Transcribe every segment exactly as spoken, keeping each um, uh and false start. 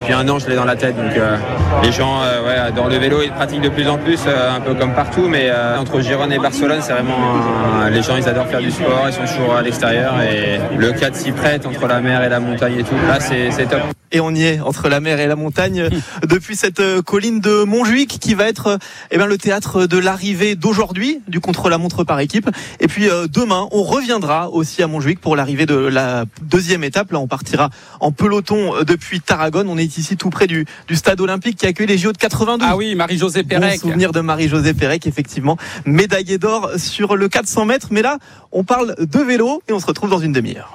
depuis un an, je l'ai dans la tête. Donc euh, les gens euh, ouais, adorent le vélo, ils le pratiquent de plus en plus, euh, un peu comme partout. Mais euh, entre Gérone et Barcelone, c'est vraiment euh, les gens, ils adorent faire du sport, ils sont toujours à l'extérieur et le cadre s'y prête entre la mer et la montagne et tout. Là, c'est, c'est top. Et on y est, entre la mer et la montagne, depuis cette colline de Montjuic qui va être eh bien, le théâtre de l'arrivée d'aujourd'hui du contre-la-montre par équipe. Et puis euh, demain, on reviendra aussi à Montjuic pour l'arrivée de la deuxième étape. Là, on partira en peloton depuis Tarragone. On est ici tout près du, du stade olympique qui accueille les J O de quatre-vingt-douze. Ah oui, Marie-Josée Pérec. Bon souvenir de Marie-Josée Pérec, effectivement. Médaillée d'or sur le quatre cents mètres. Mais là, on parle de vélo et on se retrouve dans une demi-heure.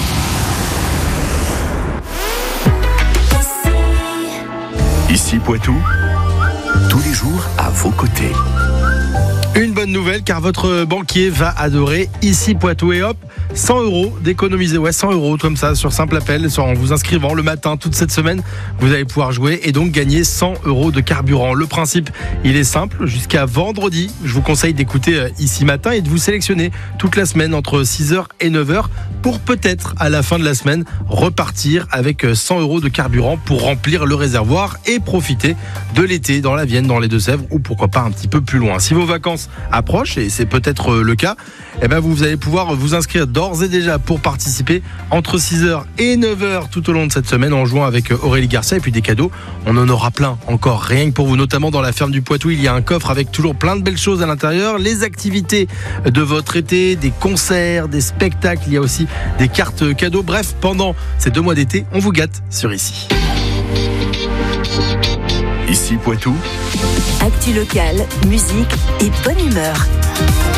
Ici Poitou, tous les jours à vos côtés. Une bonne nouvelle car votre banquier va adorer Ici Poitou et hop, cent euros d'économiser, ouais cent euros comme ça sur simple appel, en vous inscrivant le matin toute cette semaine, vous allez pouvoir jouer et donc gagner cent euros de carburant. Le principe, il est simple, jusqu'à vendredi, je vous conseille d'écouter Ici Matin et de vous sélectionner toute la semaine entre six heures et neuf heures pour peut-être à la fin de la semaine repartir avec cent euros de carburant pour remplir le réservoir et profiter de l'été dans la Vienne, dans les Deux-Sèvres ou pourquoi pas un petit peu plus loin. Si vos vacances approchent, et c'est peut-être le cas, eh ben vous allez pouvoir vous inscrire d'ores et déjà pour participer entre six heures et neuf heures tout au long de cette semaine en jouant avec Aurélie Garcia. Et puis des cadeaux, on en aura plein encore rien que pour vous, notamment dans la ferme du Poitou. Il y a un coffre avec toujours plein de belles choses à l'intérieur, les activités de votre été, des concerts, des spectacles, il y a aussi des cartes cadeaux. Bref, pendant ces deux mois d'été, on vous gâte sur Ici. Ici Poitou. Actu locale, musique et bonne humeur.